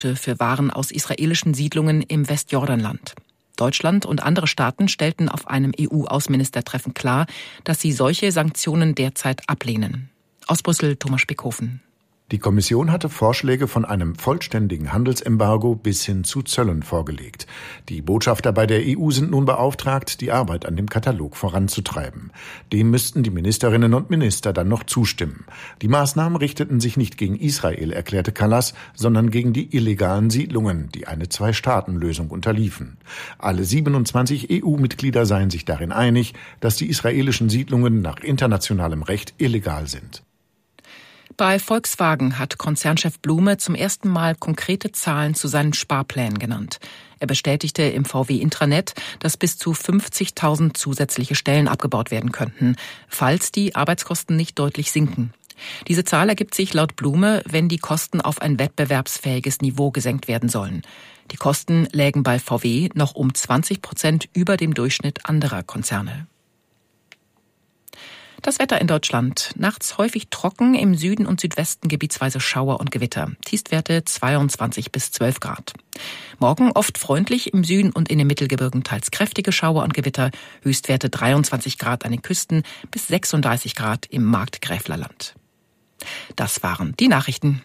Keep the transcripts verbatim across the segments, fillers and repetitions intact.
für Waren aus israelischen Siedlungen im Westjordanland. Deutschland und andere Staaten stellten auf einem E U-Außenministertreffen klar, dass sie solche Sanktionen derzeit ablehnen. Aus Brüssel, Thomas Spickhofen. Die Kommission hatte Vorschläge von einem vollständigen Handelsembargo bis hin zu Zöllen vorgelegt. Die Botschafter bei der E U sind nun beauftragt, die Arbeit an dem Katalog voranzutreiben. Dem müssten die Ministerinnen und Minister dann noch zustimmen. Die Maßnahmen richteten sich nicht gegen Israel, erklärte Kallas, sondern gegen die illegalen Siedlungen, die eine Zwei-Staaten-Lösung unterliefen. Alle siebenundzwanzig E U-Mitglieder seien sich darin einig, dass die israelischen Siedlungen nach internationalem Recht illegal sind. Bei Volkswagen hat Konzernchef Blume zum ersten Mal konkrete Zahlen zu seinen Sparplänen genannt. Er bestätigte im V W-Intranet, dass bis zu fünfzigtausend zusätzliche Stellen abgebaut werden könnten, falls die Arbeitskosten nicht deutlich sinken. Diese Zahl ergibt sich laut Blume, wenn die Kosten auf ein wettbewerbsfähiges Niveau gesenkt werden sollen. Die Kosten lägen bei V W noch um zwanzig Prozent über dem Durchschnitt anderer Konzerne. Das Wetter in Deutschland. Nachts häufig trocken, im Süden und Südwesten gebietsweise Schauer und Gewitter. Tiefstwerte zweiundzwanzig bis zwölf Grad. Morgen oft freundlich, im Süden und in den Mittelgebirgen teils kräftige Schauer und Gewitter. Höchstwerte dreiundzwanzig Grad an den Küsten bis sechsunddreißig Grad im Markgräflerland. Das waren die Nachrichten.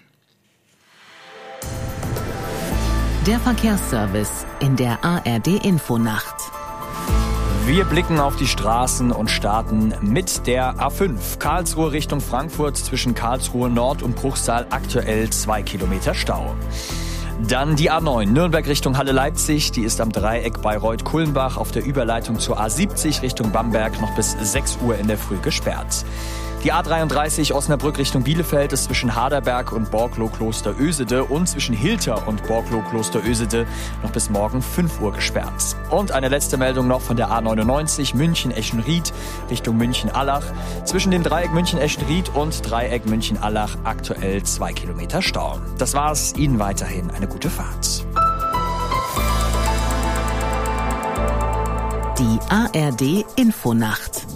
Der Verkehrsservice in der A R D-Infonacht. Wir blicken auf die Straßen und starten mit der A fünf. Karlsruhe Richtung Frankfurt, zwischen Karlsruhe Nord und Bruchsal aktuell zwei Kilometer Stau. Dann die A neun, Nürnberg Richtung Halle-Leipzig. Die ist am Dreieck Bayreuth-Kulmbach auf der Überleitung zur A siebzig Richtung Bamberg noch bis sechs Uhr in der Früh gesperrt. Die A dreiunddreißig Osnabrück Richtung Bielefeld ist zwischen Haderberg und Borklow-Kloster-Ösede und zwischen Hilter und Borklow-Kloster-Ösede noch bis morgen fünf Uhr gesperrt. Und eine letzte Meldung noch von der A neunundneunzig München-Eschenried Richtung München-Allach. Zwischen dem Dreieck München-Eschenried und Dreieck München-Allach aktuell zwei Kilometer Stau. Das war's. Ihnen weiterhin eine gute Fahrt. Die A R D-Infonacht.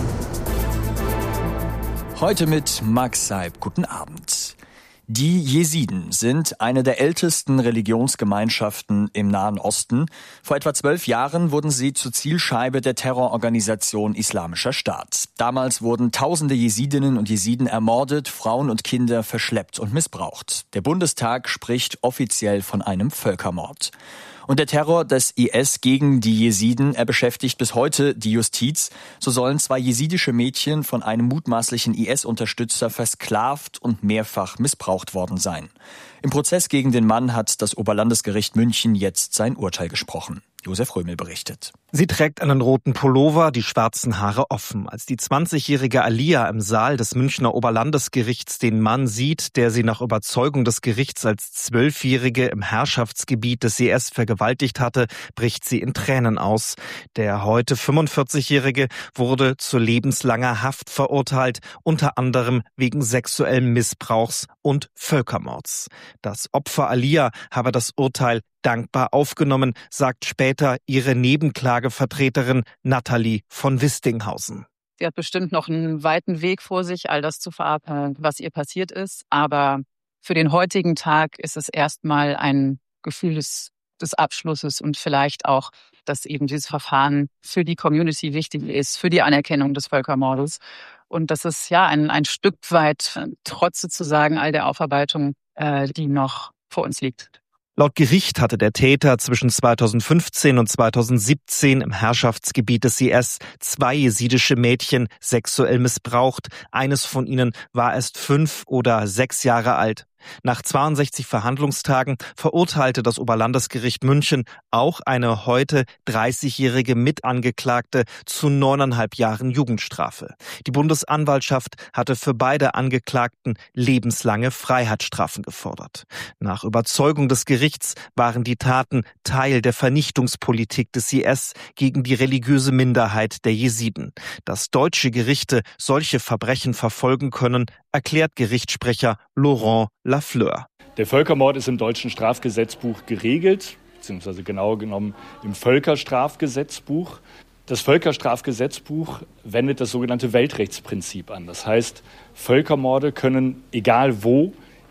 Heute mit Max Seib. Guten Abend. Die Jesiden sind eine der ältesten Religionsgemeinschaften im Nahen Osten. Vor etwa zwölf Jahren wurden sie zur Zielscheibe der Terrororganisation Islamischer Staat. Damals wurden tausende Jesidinnen und Jesiden ermordet, Frauen und Kinder verschleppt und missbraucht. Der Bundestag spricht offiziell von einem Völkermord. Und der Terror des I S gegen die Jesiden, er beschäftigt bis heute die Justiz. So sollen zwei jesidische Mädchen von einem mutmaßlichen I S-Unterstützer versklavt und mehrfach missbraucht worden sein. Im Prozess gegen den Mann hat das Oberlandesgericht München jetzt sein Urteil gesprochen. Josef Römel berichtet. Sie trägt einen roten Pullover, die schwarzen Haare offen. Als die zwanzigjährige Alia im Saal des Münchner Oberlandesgerichts den Mann sieht, der sie nach Überzeugung des Gerichts als Zwölfjährige im Herrschaftsgebiet des I S vergewaltigt hatte, bricht sie in Tränen aus. Der heute fünfundvierzigjährige wurde zu lebenslanger Haft verurteilt, unter anderem wegen sexuellen Missbrauchs und Völkermords. Das Opfer Alia habe das Urteil dankbar aufgenommen, sagt später ihre Nebenklagevertreterin Nathalie von Wistinghausen. Sie hat bestimmt noch einen weiten Weg vor sich, all das zu verarbeiten, was ihr passiert ist. Aber für den heutigen Tag ist es erstmal ein Gefühl des, des Abschlusses und vielleicht auch, dass eben dieses Verfahren für die Community wichtig ist, für die Anerkennung des Völkermordes. Und dass es ja ein, ein Stück weit, trotz sozusagen all der Aufarbeitung, äh, die noch vor uns liegt. Laut Gericht hatte der Täter zwischen zweitausendfünfzehn und zweitausendsiebzehn im Herrschaftsgebiet des I S zwei jesidische Mädchen sexuell missbraucht. Eines von ihnen war erst fünf oder sechs Jahre alt. Nach zweiundsechzig Verhandlungstagen verurteilte das Oberlandesgericht München auch eine heute dreißigjährige Mitangeklagte zu neuneinhalb Jahren Jugendstrafe. Die Bundesanwaltschaft hatte für beide Angeklagten lebenslange Freiheitsstrafen gefordert. Nach Überzeugung des Gerichts waren die Taten Teil der Vernichtungspolitik des I S gegen die religiöse Minderheit der Jesiden. Dass deutsche Gerichte solche Verbrechen verfolgen können, erklärt Gerichtssprecher Laurent Lafleur. Der Völkermord ist im deutschen Strafgesetzbuch geregelt, beziehungsweise genauer genommen im Völkerstrafgesetzbuch. Das Völkerstrafgesetzbuch wendet das sogenannte Weltrechtsprinzip an. Das heißt, Völkermorde können, egal wo,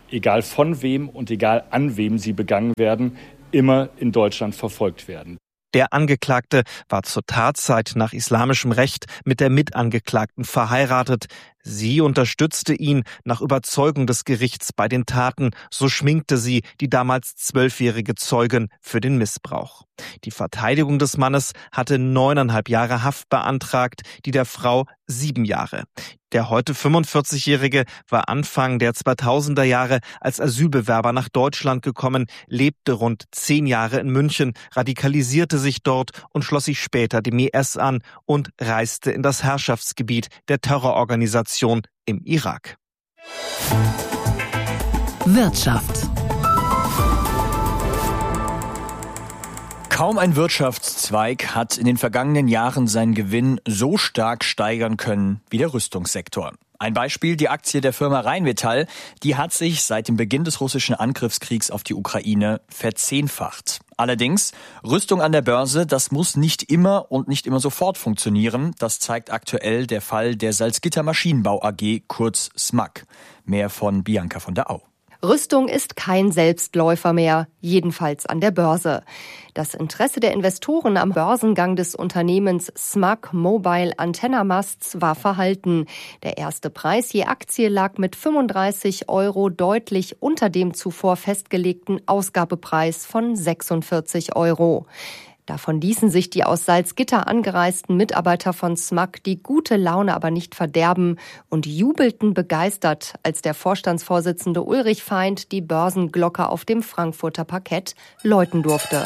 egal von wem und egal an wem sie begangen werden, immer in Deutschland verfolgt werden. Der Angeklagte war zur Tatzeit nach islamischem Recht mit der Mitangeklagten verheiratet. Sie unterstützte ihn nach Überzeugung des Gerichts bei den Taten. So schminkte sie die damals zwölfjährige Zeugin für den Missbrauch. Die Verteidigung des Mannes hatte neuneinhalb Jahre Haft beantragt, die der Frau sieben Jahre. Der heute fünfundvierzigjährige war Anfang der zweitausender Jahre als Asylbewerber nach Deutschland gekommen, lebte rund zehn Jahre in München, radikalisierte sich dort und schloss sich später dem I S an und reiste in das Herrschaftsgebiet der Terrororganisation im Irak. Wirtschaft. Kaum ein Wirtschaftszweig hat in den vergangenen Jahren seinen Gewinn so stark steigern können wie der Rüstungssektor. Ein Beispiel, die Aktie der Firma Rheinmetall, die hat sich seit dem Beginn des russischen Angriffskriegs auf die Ukraine verzehnfacht. Allerdings, Rüstung an der Börse, das muss nicht immer und nicht immer sofort funktionieren. Das zeigt aktuell der Fall der Salzgitter Maschinenbau A G, kurz S M A G. Mehr von Bianca von der Au. Rüstung ist kein Selbstläufer mehr, jedenfalls an der Börse. Das Interesse der Investoren am Börsengang des Unternehmens S M A G Mobile Antenna Masts war verhalten. Der erste Preis je Aktie lag mit fünfunddreißig Euro deutlich unter dem zuvor festgelegten Ausgabepreis von sechsundvierzig Euro. Davon ließen sich die aus Salzgitter angereisten Mitarbeiter von S M A G die gute Laune aber nicht verderben und jubelten begeistert, als der Vorstandsvorsitzende Ulrich Feind die Börsenglocke auf dem Frankfurter Parkett läuten durfte.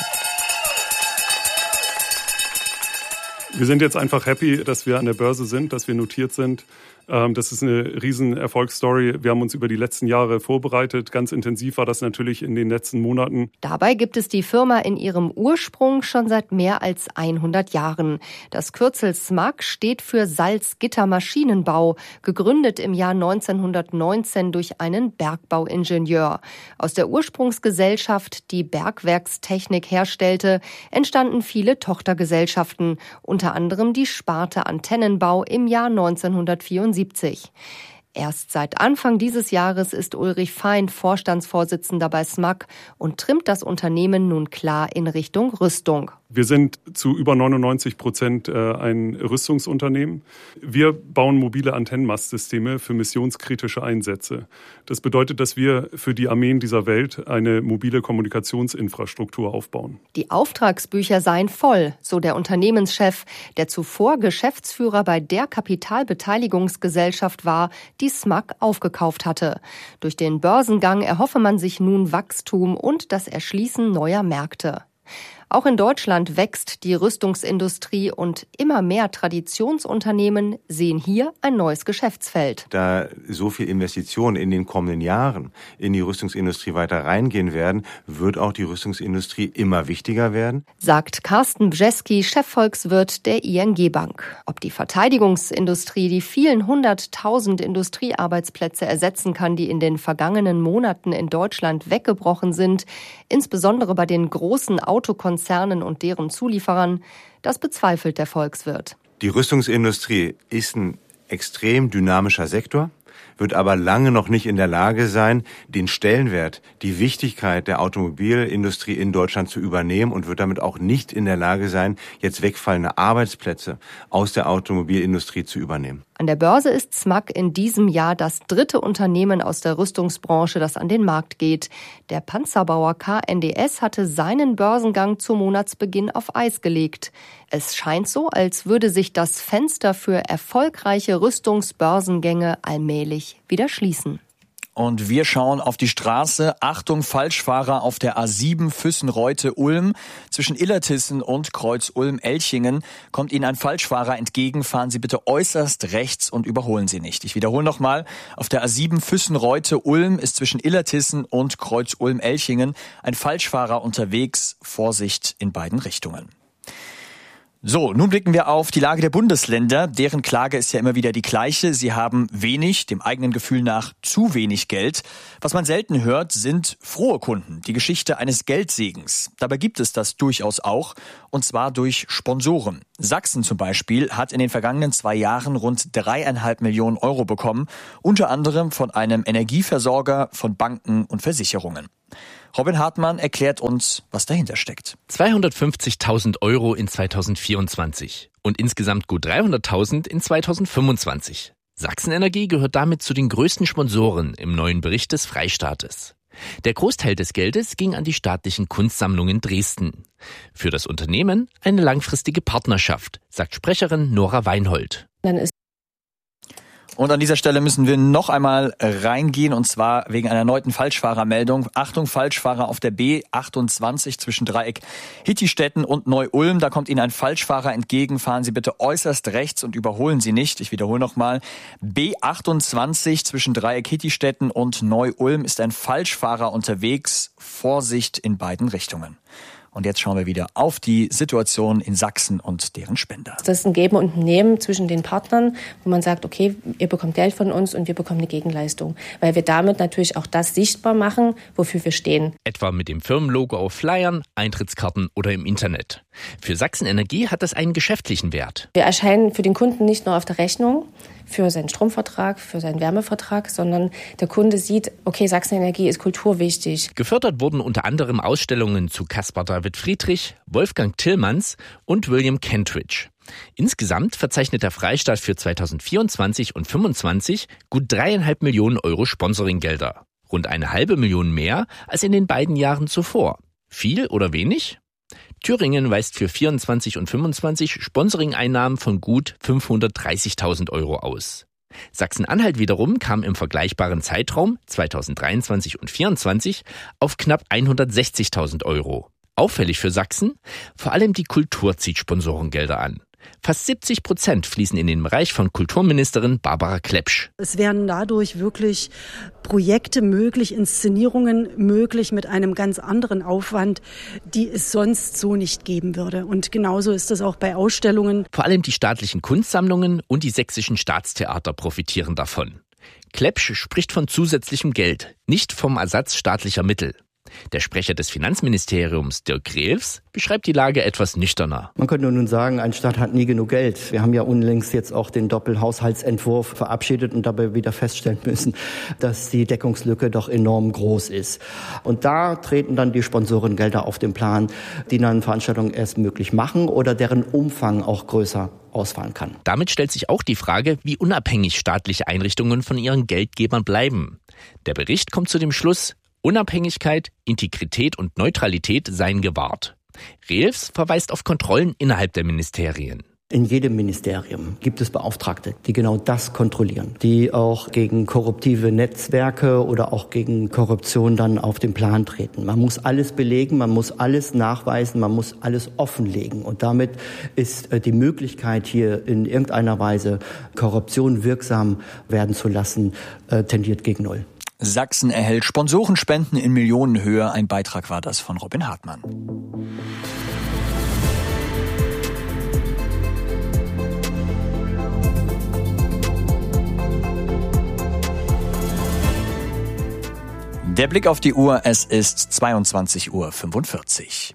Wir sind jetzt einfach happy, dass wir an der Börse sind, dass wir notiert sind. Das ist eine riesen Erfolgsstory. Wir haben uns über die letzten Jahre vorbereitet. Ganz intensiv war das natürlich in den letzten Monaten. Dabei gibt es die Firma in ihrem Ursprung schon seit mehr als hundert Jahren. Das Kürzel S M A G steht für Salzgitter Maschinenbau, gegründet im Jahr neunzehnhundertneunzehn durch einen Bergbauingenieur. Aus der Ursprungsgesellschaft, die Bergwerkstechnik herstellte, entstanden viele Tochtergesellschaften, unter anderem die Sparte Antennenbau im Jahr neunzehnhundertvierundsiebzig. Erst seit Anfang dieses Jahres ist Ulrich Feind Vorstandsvorsitzender bei S M A G und trimmt das Unternehmen nun klar in Richtung Rüstung. Wir sind zu über neunundneunzig Prozent ein Rüstungsunternehmen. Wir bauen mobile Antennenmastsysteme für missionskritische Einsätze. Das bedeutet, dass wir für die Armeen dieser Welt eine mobile Kommunikationsinfrastruktur aufbauen. Die Auftragsbücher seien voll, so der Unternehmenschef, der zuvor Geschäftsführer bei der Kapitalbeteiligungsgesellschaft war, die S M A G aufgekauft hatte. Durch den Börsengang erhoffe man sich nun Wachstum und das Erschließen neuer Märkte. Auch in Deutschland wächst die Rüstungsindustrie und immer mehr Traditionsunternehmen sehen hier ein neues Geschäftsfeld. Da so viel Investitionen in den kommenden Jahren in die Rüstungsindustrie weiter reingehen werden, wird auch die Rüstungsindustrie immer wichtiger werden, sagt Carsten Bjeski, Chefvolkswirt der I N G Bank. Ob die Verteidigungsindustrie die vielen hunderttausend Industriearbeitsplätze ersetzen kann, die in den vergangenen Monaten in Deutschland weggebrochen sind, insbesondere bei den großen Autokonzernen und deren Zulieferern, das bezweifelt der Volkswirt. Die Rüstungsindustrie ist ein extrem dynamischer Sektor, wird aber lange noch nicht in der Lage sein, den Stellenwert, die Wichtigkeit der Automobilindustrie in Deutschland zu übernehmen und wird damit auch nicht in der Lage sein, jetzt wegfallende Arbeitsplätze aus der Automobilindustrie zu übernehmen. An der Börse ist S M A G in diesem Jahr das dritte Unternehmen aus der Rüstungsbranche, das an den Markt geht. Der Panzerbauer K N D S hatte seinen Börsengang zum Monatsbeginn auf Eis gelegt. Es scheint so, als würde sich das Fenster für erfolgreiche Rüstungsbörsengänge allmählich wieder schließen. Und wir schauen auf die Straße. Achtung, Falschfahrer auf der A sieben Füssen-Reute-Ulm. Zwischen Illertissen und Kreuz-Ulm-Elchingen kommt Ihnen ein Falschfahrer entgegen. Fahren Sie bitte äußerst rechts und überholen Sie nicht. Ich wiederhole nochmal. Auf der A sieben Füssen-Reute-Ulm ist zwischen Illertissen und Kreuz-Ulm-Elchingen ein Falschfahrer unterwegs. Vorsicht in beiden Richtungen. So, nun blicken wir auf die Lage der Bundesländer. Deren Klage ist ja immer wieder die gleiche. Sie haben wenig, dem eigenen Gefühl nach zu wenig Geld. Was man selten hört, sind frohe Kunden, die Geschichte eines Geldsegens. Dabei gibt es das durchaus auch, und zwar durch Sponsoren. Sachsen zum Beispiel hat in den vergangenen zwei Jahren rund dreieinhalb Millionen Euro bekommen, unter anderem von einem Energieversorger, von Banken und Versicherungen. Robin Hartmann erklärt uns, was dahinter steckt. zweihundertfünfzigtausend Euro in zweitausendvierundzwanzig und insgesamt gut dreihunderttausend in zweitausendfünfundzwanzig. Sachsenenergie gehört damit zu den größten Sponsoren im neuen Bericht des Freistaates. Der Großteil des Geldes ging an die staatlichen Kunstsammlungen Dresden. Für das Unternehmen eine langfristige Partnerschaft, sagt Sprecherin Nora Weinhold. Dann ist Und an dieser Stelle müssen wir noch einmal reingehen, und zwar wegen einer erneuten Falschfahrermeldung. Achtung, Falschfahrer auf der B achtundzwanzig zwischen Dreieck Hittistetten und Neu-Ulm. Da kommt Ihnen ein Falschfahrer entgegen. Fahren Sie bitte äußerst rechts und überholen Sie nicht. Ich wiederhole nochmal. B achtundzwanzig zwischen Dreieck Hittistetten und Neu-Ulm ist ein Falschfahrer unterwegs. Vorsicht in beiden Richtungen. Und jetzt schauen wir wieder auf die Situation in Sachsen und deren Spender. Das ist ein Geben und Nehmen zwischen den Partnern, wo man sagt, okay, ihr bekommt Geld von uns und wir bekommen eine Gegenleistung. Weil wir damit natürlich auch das sichtbar machen, wofür wir stehen. Etwa mit dem Firmenlogo auf Flyern, Eintrittskarten oder im Internet. Für Sachsenenergie hat das einen geschäftlichen Wert. Wir erscheinen für den Kunden nicht nur auf der Rechnung, für seinen Stromvertrag, für seinen Wärmevertrag, sondern der Kunde sieht, okay, Sachsenenergie ist kulturwichtig. Gefördert wurden unter anderem Ausstellungen zu Caspar David Friedrich, Wolfgang Tillmanns und William Kentridge. Insgesamt verzeichnet der Freistaat für zweitausendvierundzwanzig und fünfundzwanzig gut dreieinhalb Millionen Euro Sponsoringgelder. Rund eine halbe Million mehr als in den beiden Jahren zuvor. Viel oder wenig? Thüringen weist für vierundzwanzig und fünfundzwanzig Sponsoring-Einnahmen von gut fünfhundertdreißigtausend Euro aus. Sachsen-Anhalt wiederum kam im vergleichbaren Zeitraum zweitausenddreiundzwanzig und vierundzwanzig auf knapp hundertsechzigtausend Euro. Auffällig für Sachsen, vor allem die Kultur zieht Sponsorengelder an. Fast siebzig Prozent fließen in den Bereich von Kulturministerin Barbara Klepsch. Es werden dadurch wirklich Projekte möglich, Inszenierungen möglich mit einem ganz anderen Aufwand, die es sonst so nicht geben würde. Und genauso ist es auch bei Ausstellungen. Vor allem die staatlichen Kunstsammlungen und die sächsischen Staatstheater profitieren davon. Klepsch spricht von zusätzlichem Geld, nicht vom Ersatz staatlicher Mittel. Der Sprecher des Finanzministeriums, Dirk Reels, beschreibt die Lage etwas nüchterner. Man könnte nun sagen, ein Staat hat nie genug Geld. Wir haben ja unlängst jetzt auch den Doppelhaushaltsentwurf verabschiedet und dabei wieder feststellen müssen, dass die Deckungslücke doch enorm groß ist. Und da treten dann die Sponsorengelder auf den Plan, die dann Veranstaltungen erst möglich machen oder deren Umfang auch größer ausfallen kann. Damit stellt sich auch die Frage, wie unabhängig staatliche Einrichtungen von ihren Geldgebern bleiben. Der Bericht kommt zu dem Schluss, Unabhängigkeit, Integrität und Neutralität seien gewahrt. Reels verweist auf Kontrollen innerhalb der Ministerien. In jedem Ministerium gibt es Beauftragte, die genau das kontrollieren, die auch gegen korruptive Netzwerke oder auch gegen Korruption dann auf den Plan treten. Man muss alles belegen, man muss alles nachweisen, man muss alles offenlegen. Und damit ist die Möglichkeit, hier in irgendeiner Weise Korruption wirksam werden zu lassen, tendiert gegen Null. Sachsen erhält Sponsorenspenden in Millionenhöhe. Ein Beitrag war das von Robin Hartmann. Der Blick auf die Uhr, es ist zweiundzwanzig Uhr fünfundvierzig.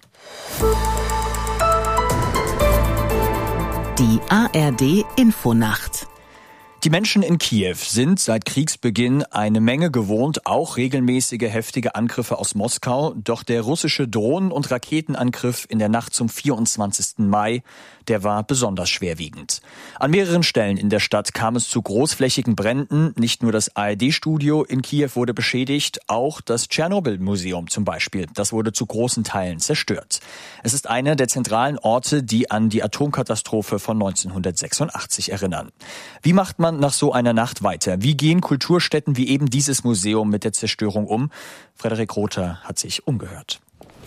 Die A R D Infonacht. Die Menschen in Kiew sind seit Kriegsbeginn eine Menge gewohnt, auch regelmäßige heftige Angriffe aus Moskau. Doch der russische Drohnen- und Raketenangriff in der Nacht zum vierundzwanzigsten Mai, der war besonders schwerwiegend. An mehreren Stellen in der Stadt kam es zu großflächigen Bränden. Nicht nur das A R D-Studio in Kiew wurde beschädigt, auch das Tschernobyl-Museum zum Beispiel. Das wurde zu großen Teilen zerstört. Es ist einer der zentralen Orte, die an die Atomkatastrophe von neunzehnhundertsechsundachtzig erinnern. Wie macht man nach so einer Nacht weiter? Wie gehen Kulturstätten wie eben dieses Museum mit der Zerstörung um? Frederik Rother hat sich umgehört.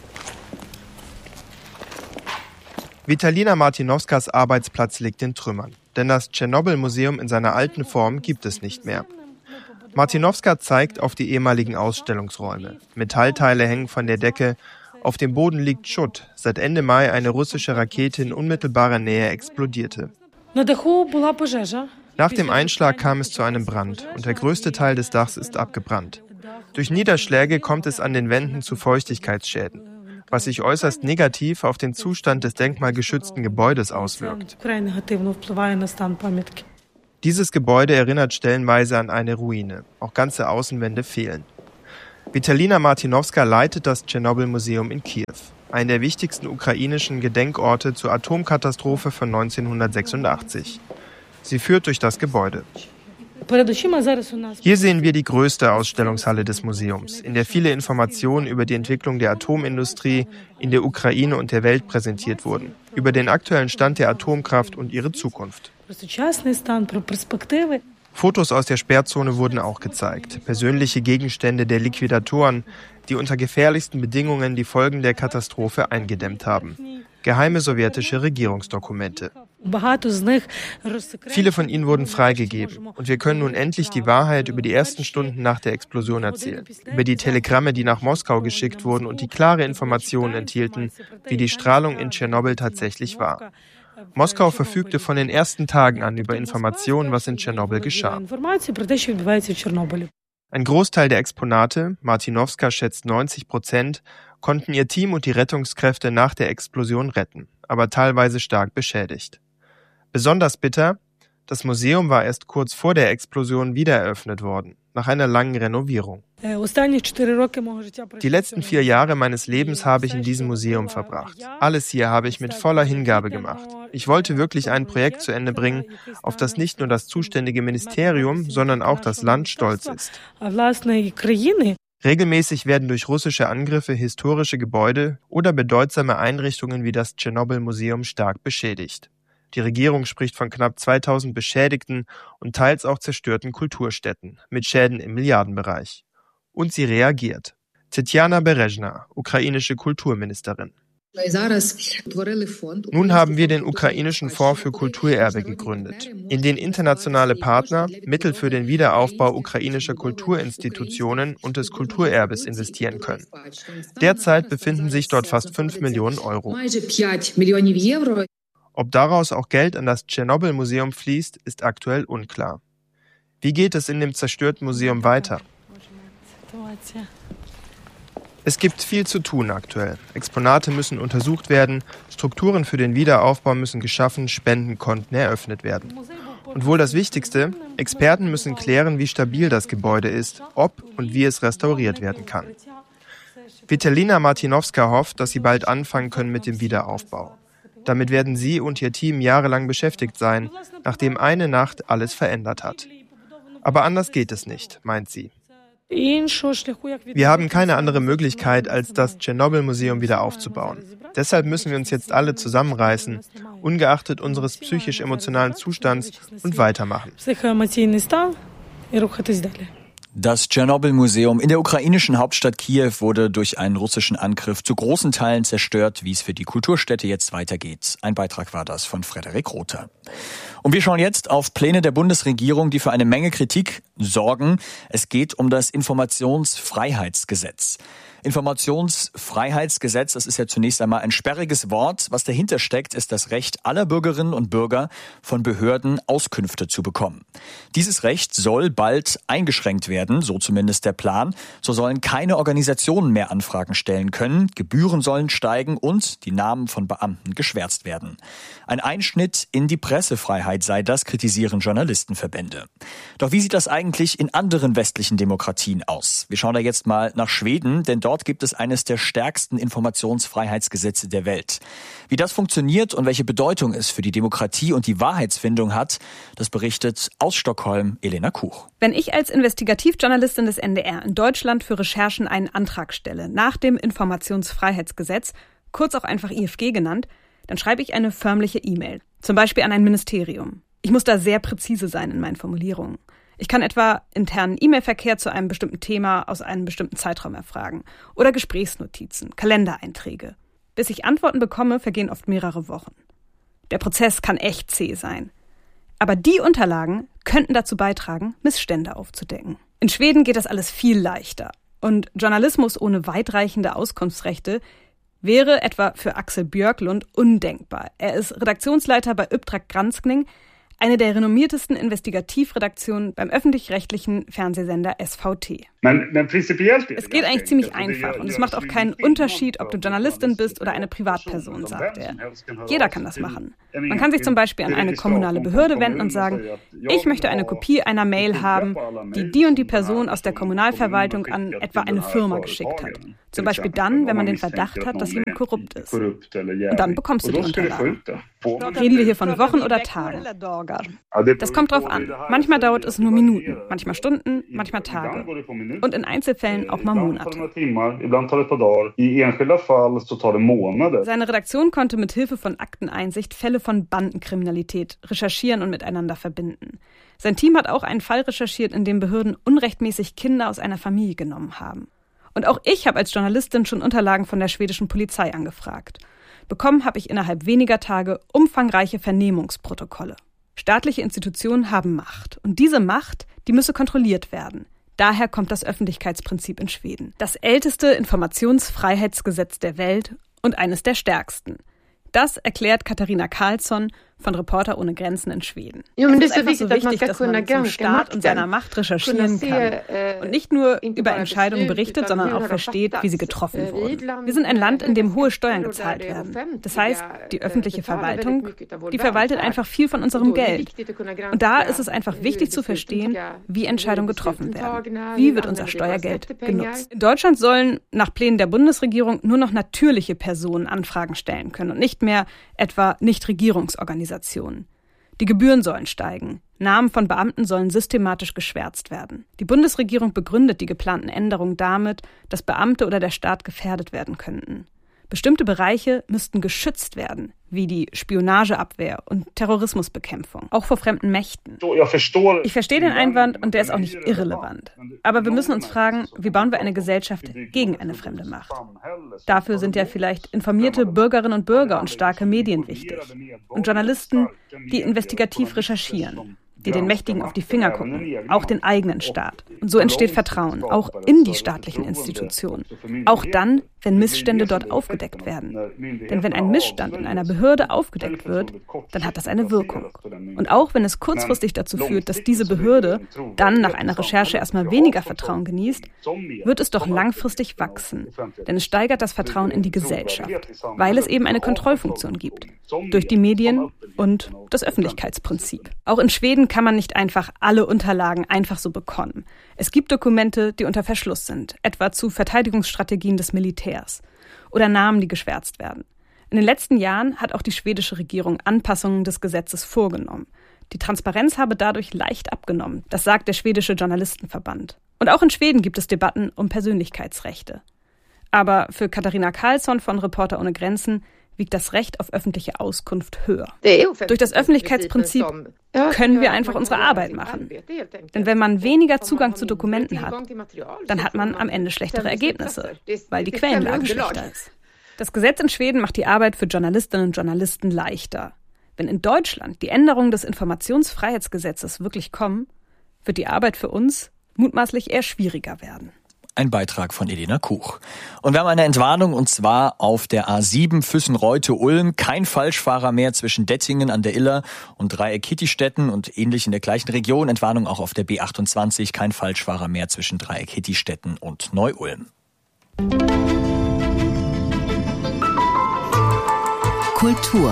Vitalina Martinowskas Arbeitsplatz liegt in Trümmern, denn das Tschernobyl-Museum in seiner alten Form gibt es nicht mehr. Martinowska zeigt auf die ehemaligen Ausstellungsräume. Metallteile hängen von der Decke, auf dem Boden liegt Schutt, seit Ende Mai eine russische Rakete in unmittelbarer Nähe explodierte. Nach dem Einschlag kam es zu einem Brand und der größte Teil des Dachs ist abgebrannt. Durch Niederschläge kommt es an den Wänden zu Feuchtigkeitsschäden. was sich äußerst negativ auf den Zustand des denkmalgeschützten Gebäudes auswirkt. Dieses Gebäude erinnert stellenweise an eine Ruine. Auch ganze Außenwände fehlen. Vitalina Martinowska leitet das Tschernobyl-Museum in Kiew, einen der wichtigsten ukrainischen Gedenkorte zur Atomkatastrophe von neunzehnhundertsechsundachtzig. Sie führt durch das Gebäude. Hier sehen wir die größte Ausstellungshalle des Museums, in der viele Informationen über die Entwicklung der Atomindustrie in der Ukraine und der Welt präsentiert wurden, über den aktuellen Stand der Atomkraft und ihre Zukunft. Fotos aus der Sperrzone wurden auch gezeigt, persönliche Gegenstände der Liquidatoren, die unter gefährlichsten Bedingungen die Folgen der Katastrophe eingedämmt haben. Geheime sowjetische Regierungsdokumente. Viele von ihnen wurden freigegeben und wir können nun endlich die Wahrheit über die ersten Stunden nach der Explosion erzählen, über die Telegramme, die nach Moskau geschickt wurden und die klare Informationen enthielten, wie die Strahlung in Tschernobyl tatsächlich war. Moskau verfügte von den ersten Tagen an über Informationen, was in Tschernobyl geschah. Ein Großteil der Exponate, Martinowska schätzt neunzig Prozent, konnten ihr Team und die Rettungskräfte nach der Explosion retten, aber teilweise stark beschädigt. Besonders bitter, das Museum war erst kurz vor der Explosion wieder eröffnet worden, nach einer langen Renovierung. Die letzten vier Jahre meines Lebens habe ich in diesem Museum verbracht. Alles hier habe ich mit voller Hingabe gemacht. Ich wollte wirklich ein Projekt zu Ende bringen, auf das nicht nur das zuständige Ministerium, sondern auch das Land stolz ist. Regelmäßig werden durch russische Angriffe historische Gebäude oder bedeutsame Einrichtungen wie das Tschernobyl-Museum stark beschädigt. Die Regierung spricht von knapp zweitausend beschädigten und teils auch zerstörten Kulturstätten mit Schäden im Milliardenbereich. Und sie reagiert. Tetjana Berezhna, ukrainische Kulturministerin. Nun haben wir den ukrainischen Fonds für Kulturerbe gegründet, in den internationale Partner Mittel für den Wiederaufbau ukrainischer Kulturinstitutionen und des Kulturerbes investieren können. Derzeit befinden sich dort fast fünf Millionen Euro. Ob daraus auch Geld an das Tschernobyl-Museum fließt, ist aktuell unklar. Wie geht es in dem zerstörten Museum weiter? Es gibt viel zu tun aktuell. Exponate müssen untersucht werden, Strukturen für den Wiederaufbau müssen geschaffen, Spendenkonten eröffnet werden. Und wohl das Wichtigste, Experten müssen klären, wie stabil das Gebäude ist, ob und wie es restauriert werden kann. Vitalina Martinowska hofft, dass sie bald anfangen können mit dem Wiederaufbau. Damit werden sie und ihr Team jahrelang beschäftigt sein, nachdem eine Nacht alles verändert hat. Aber anders geht es nicht, meint sie. Wir haben keine andere Möglichkeit, als das Tschernobyl-Museum wieder aufzubauen. Deshalb müssen wir uns jetzt alle zusammenreißen, ungeachtet unseres psychisch-emotionalen Zustands, und weitermachen. Das Tschernobyl-Museum in der ukrainischen Hauptstadt Kiew wurde durch einen russischen Angriff zu großen Teilen zerstört. Wie es für die Kulturstätte jetzt weitergeht. Ein Beitrag war das von Frederik Rother. Und wir schauen jetzt auf Pläne der Bundesregierung, die für eine Menge Kritik sorgen. Es geht um das Informationsfreiheitsgesetz. Informationsfreiheitsgesetz, das ist ja zunächst einmal ein sperriges Wort. Was dahinter steckt, ist das Recht aller Bürgerinnen und Bürger, von Behörden Auskünfte zu bekommen. Dieses Recht soll bald eingeschränkt werden, so zumindest der Plan. So sollen keine Organisationen mehr Anfragen stellen können, Gebühren sollen steigen und die Namen von Beamten geschwärzt werden. Ein Einschnitt in die Pressefreiheit sei das, kritisieren Journalistenverbände. Doch wie sieht das eigentlich in anderen westlichen Demokratien aus? Wir schauen da jetzt mal nach Schweden, denn dort gibt es eines der stärksten Informationsfreiheitsgesetze der Welt. Wie das funktioniert und welche Bedeutung es für die Demokratie und die Wahrheitsfindung hat, das berichtet aus Stockholm Elena Kuch. Wenn ich als Investigativjournalistin des N D R in Deutschland für Recherchen einen Antrag stelle, nach dem Informationsfreiheitsgesetz, kurz auch einfach I F G genannt, dann schreibe ich eine förmliche E-Mail, zum Beispiel an ein Ministerium. Ich muss da sehr präzise sein in meinen Formulierungen. Ich kann etwa internen E-Mail-Verkehr zu einem bestimmten Thema aus einem bestimmten Zeitraum erfragen oder Gesprächsnotizen, Kalendereinträge. Bis ich Antworten bekomme, vergehen oft mehrere Wochen. Der Prozess kann echt zäh sein. Aber die Unterlagen könnten dazu beitragen, Missstände aufzudecken. In Schweden geht das alles viel leichter. Und Journalismus ohne weitreichende Auskunftsrechte wäre etwa für Axel Björklund undenkbar. Er ist Redaktionsleiter bei Uppdrag Granskning, eine der renommiertesten Investigativredaktionen beim öffentlich-rechtlichen Fernsehsender S V T. Es geht eigentlich ziemlich einfach und es macht auch keinen Unterschied, ob du Journalistin bist oder eine Privatperson, sagt er. Jeder kann das machen. Man kann sich zum Beispiel an eine kommunale Behörde wenden und sagen, ich möchte eine Kopie einer Mail haben, die die und die Person aus der Kommunalverwaltung an etwa eine Firma geschickt hat. Zum Beispiel dann, wenn man den Verdacht hat, dass jemand korrupt ist. Und dann bekommst du die Unterlagen. Reden wir hier von Wochen oder Tagen? Das kommt drauf an. Manchmal dauert es nur Minuten, manchmal Stunden, manchmal Tage. Und in Einzelfällen auch mal Monate. Seine Redaktion konnte mit Hilfe von Akteneinsicht Fälle von Bandenkriminalität recherchieren und miteinander verbinden. Sein Team hat auch einen Fall recherchiert, in dem Behörden unrechtmäßig Kinder aus einer Familie genommen haben. Und auch ich habe als Journalistin schon Unterlagen von der schwedischen Polizei angefragt. Bekommen habe ich innerhalb weniger Tage umfangreiche Vernehmungsprotokolle. Staatliche Institutionen haben Macht. Und diese Macht, die müsse kontrolliert werden. Daher kommt das Öffentlichkeitsprinzip in Schweden. Das älteste Informationsfreiheitsgesetz der Welt und eines der stärksten. Das erklärt Katharina Karlsson von Reporter ohne Grenzen in Schweden. Ja, es ist einfach so wichtig, dass man zum Staat und seiner Macht recherchieren kann und nicht nur über Entscheidungen berichtet, sondern auch versteht, wie sie getroffen wurden. Wir sind ein Land, in dem hohe Steuern gezahlt werden. Das heißt, die öffentliche Verwaltung, die verwaltet einfach viel von unserem Geld. Und da ist es einfach wichtig zu verstehen, wie Entscheidungen getroffen werden. Wie wird unser Steuergeld genutzt? In Deutschland sollen nach Plänen der Bundesregierung nur noch natürliche Personen Anfragen stellen können und nicht mehr etwa Nichtregierungsorganisationen. Die Gebühren sollen steigen. Namen von Beamten sollen systematisch geschwärzt werden. Die Bundesregierung begründet die geplanten Änderungen damit, dass Beamte oder der Staat gefährdet werden könnten. Bestimmte Bereiche müssten geschützt werden, wie die Spionageabwehr und Terrorismusbekämpfung, auch vor fremden Mächten. Ich verstehe den Einwand und der ist auch nicht irrelevant. Aber wir müssen uns fragen, wie bauen wir eine Gesellschaft gegen eine fremde Macht? Dafür sind ja vielleicht informierte Bürgerinnen und Bürger und starke Medien wichtig. Und Journalisten, die investigativ recherchieren, die den Mächtigen auf die Finger gucken, auch den eigenen Staat. Und so entsteht Vertrauen, auch in die staatlichen Institutionen. Auch dann, wenn Missstände dort aufgedeckt werden. Denn wenn ein Missstand in einer Behörde aufgedeckt wird, dann hat das eine Wirkung. Und auch wenn es kurzfristig dazu führt, dass diese Behörde dann nach einer Recherche erstmal weniger Vertrauen genießt, wird es doch langfristig wachsen. Denn es steigert das Vertrauen in die Gesellschaft, weil es eben eine Kontrollfunktion gibt. Durch die Medien und das Öffentlichkeitsprinzip. Auch in Schweden kann man nicht einfach alle Unterlagen einfach so bekommen. Es gibt Dokumente, die unter Verschluss sind, etwa zu Verteidigungsstrategien des Militärs oder Namen, die geschwärzt werden. In den letzten Jahren hat auch die schwedische Regierung Anpassungen des Gesetzes vorgenommen. Die Transparenz habe dadurch leicht abgenommen, das sagt der schwedische Journalistenverband. Und auch in Schweden gibt es Debatten um Persönlichkeitsrechte. Aber für Katharina Karlsson von Reporter ohne Grenzen wiegt das Recht auf öffentliche Auskunft höher. Durch das Öffentlichkeitsprinzip können wir einfach unsere Arbeit machen. Denn wenn man weniger Zugang zu Dokumenten hat, dann hat man am Ende schlechtere Ergebnisse, weil die Quellenlage schlechter ist. Das Gesetz in Schweden macht die Arbeit für Journalistinnen und Journalisten leichter. Wenn in Deutschland die Änderungen des Informationsfreiheitsgesetzes wirklich kommen, wird die Arbeit für uns mutmaßlich eher schwieriger werden. Ein Beitrag von Elena Kuch. Und wir haben eine Entwarnung, und zwar auf der A sieben Füssen-Reute-Ulm. Kein Falschfahrer mehr zwischen Dettingen an der Iller und Dreieck-Hittistetten und ähnlich in der gleichen Region. Entwarnung auch auf der B achtundzwanzig. Kein Falschfahrer mehr zwischen Dreieck-Hittistetten und Neu-Ulm. Kultur.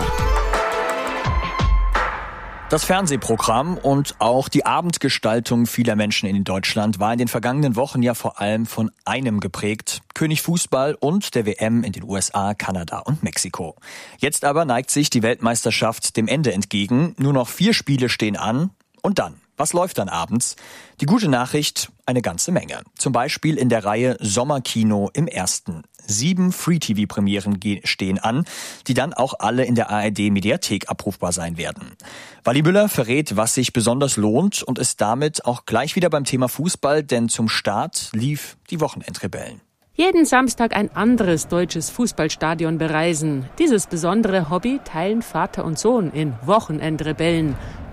Das Fernsehprogramm und auch die Abendgestaltung vieler Menschen in Deutschland war in den vergangenen Wochen ja vor allem von einem geprägt: König Fußball und der W M in den U S A, Kanada und Mexiko. Jetzt aber neigt sich die Weltmeisterschaft dem Ende entgegen. Nur noch vier Spiele stehen an. Und dann? Was läuft dann abends? Die gute Nachricht: eine ganze Menge. Zum Beispiel in der Reihe Sommerkino im Ersten. Sieben Free-T V-Premieren stehen an, die dann auch alle in der A R D-Mediathek abrufbar sein werden. Wally Müller verrät, was sich besonders lohnt, und ist damit auch gleich wieder beim Thema Fußball, denn zum Start lief die Wochenendrebellen. Jeden Samstag ein anderes deutsches Fußballstadion bereisen. Dieses besondere Hobby teilen Vater und Sohn in Wochenendrebellen.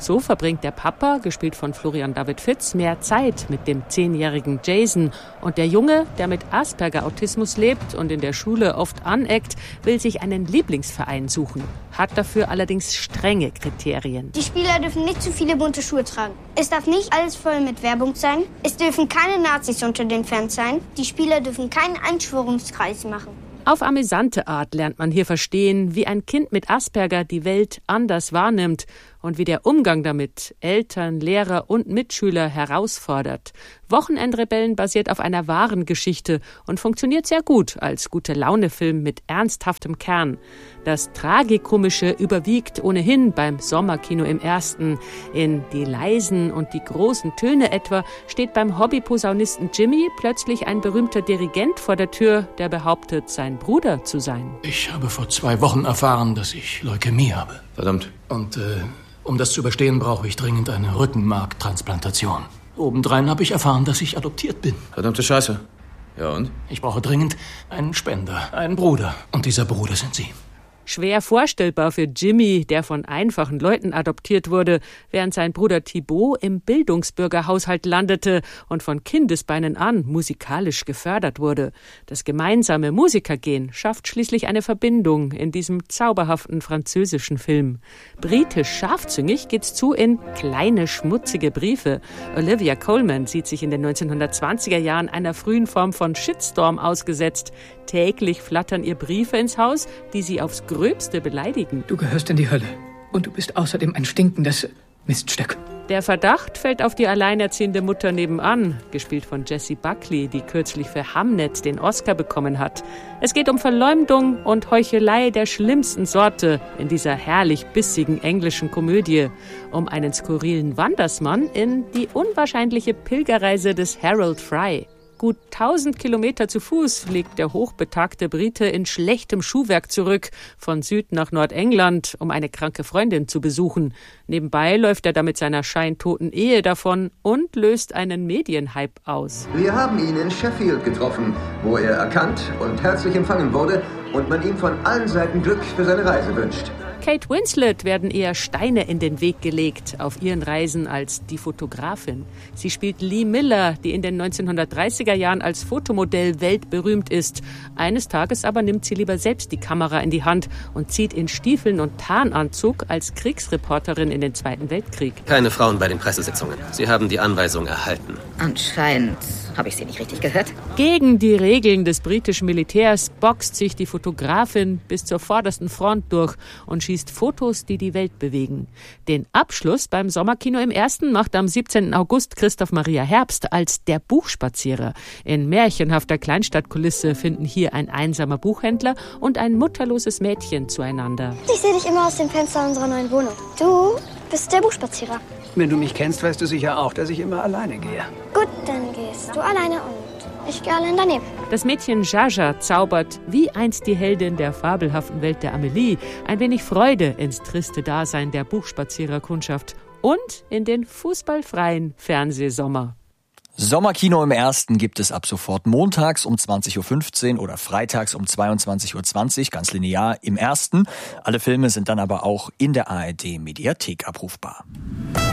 So verbringt der Papa, gespielt von Florian David Fitz, mehr Zeit mit dem zehnjährigen Jason. Und der Junge, der mit Asperger-Autismus lebt und in der Schule oft aneckt, will sich einen Lieblingsverein suchen. Hat dafür allerdings strenge Kriterien. Die Spieler dürfen nicht zu viele bunte Schuhe tragen. Es darf nicht alles voll mit Werbung sein. Es dürfen keine Nazis unter den Fans sein. Die Spieler dürfen keinen Einschwörungskreis machen. Auf amüsante Art lernt man hier verstehen, wie ein Kind mit Asperger die Welt anders wahrnimmt und wie der Umgang damit Eltern, Lehrer und Mitschüler herausfordert. Wochenendrebellen basiert auf einer wahren Geschichte und funktioniert sehr gut als Gute-Laune-Film mit ernsthaftem Kern. Das Tragikomische überwiegt ohnehin beim Sommerkino im Ersten. In Die leisen und die großen Töne etwa steht beim Hobbyposaunisten Jimmy plötzlich ein berühmter Dirigent vor der Tür, der behauptet, sein Bruder zu sein. Ich habe vor zwei Wochen erfahren, dass ich Leukämie habe. Verdammt. Und äh, um das zu überstehen, brauche ich dringend eine Rückenmarktransplantation. Obendrein habe ich erfahren, dass ich adoptiert bin. Verdammte Scheiße. Ja und? Ich brauche dringend einen Spender, einen Bruder. Und dieser Bruder sind Sie. Schwer vorstellbar für Jimmy, der von einfachen Leuten adoptiert wurde, während sein Bruder Thibaut im Bildungsbürgerhaushalt landete und von Kindesbeinen an musikalisch gefördert wurde. Das gemeinsame Musikergehen schafft schließlich eine Verbindung in diesem zauberhaften französischen Film. Britisch scharfzüngig geht's zu in Kleine schmutzige Briefe. Olivia Colman sieht sich in den neunzehnhundertzwanziger Jahren einer frühen Form von Shitstorm ausgesetzt. Täglich flattern ihr Briefe ins Haus, die sie aufs Gröbste beleidigen. Du gehörst in die Hölle. Und du bist außerdem ein stinkendes Miststück. Der Verdacht fällt auf die alleinerziehende Mutter nebenan, gespielt von Jessie Buckley, die kürzlich für Hamnet den Oscar bekommen hat. Es geht um Verleumdung und Heuchelei der schlimmsten Sorte in dieser herrlich bissigen englischen Komödie. Um einen skurrilen Wandersmann in die unwahrscheinliche Pilgerreise des Harold Fry. Gut tausend Kilometer zu Fuß legt der hochbetagte Brite in schlechtem Schuhwerk zurück, von Süd nach Nordengland, um eine kranke Freundin zu besuchen. Nebenbei läuft er da mit seiner scheintoten Ehe davon und löst einen Medienhype aus. Wir haben ihn in Sheffield getroffen, wo er erkannt und herzlich empfangen wurde und man ihm von allen Seiten Glück für seine Reise wünscht. Kate Winslet werden eher Steine in den Weg gelegt auf ihren Reisen als die Fotografin. Sie spielt Lee Miller, die in den neunzehnhundertdreißiger Jahren als Fotomodell weltberühmt ist. Eines Tages aber nimmt sie lieber selbst die Kamera in die Hand und zieht in Stiefeln und Tarnanzug als Kriegsreporterin in den Zweiten Weltkrieg. Keine Frauen bei den Pressesitzungen. Sie haben die Anweisung erhalten. Anscheinend habe ich Sie nicht richtig gehört. Gegen die Regeln des britischen Militärs boxt sich die Fotografin bis zur vordersten Front durch und schießt Fotos, die die Welt bewegen. Den Abschluss beim Sommerkino im Ersten macht am siebzehnten August Christoph Maria Herbst als Der Buchspazierer. In märchenhafter Kleinstadtkulisse finden hier ein einsamer Buchhändler und ein mutterloses Mädchen zueinander. Ich sehe dich immer aus dem Fenster unserer neuen Wohnung. Du bist der Buchspazierer. Wenn du mich kennst, weißt du sicher auch, dass ich immer alleine gehe. Gut, dann gehst du alleine und ich gehe allein daneben. Das Mädchen Jaja zaubert, wie einst die Heldin der fabelhaften Welt der Amelie, ein wenig Freude ins triste Dasein der Buchspaziererkundschaft und in den fußballfreien Fernsehsommer. Sommerkino im Ersten gibt es ab sofort montags um zwanzig Uhr fünfzehn oder freitags um zweiundzwanzig Uhr zwanzig, ganz linear im Ersten. Alle Filme sind dann aber auch in der A R D Mediathek abrufbar.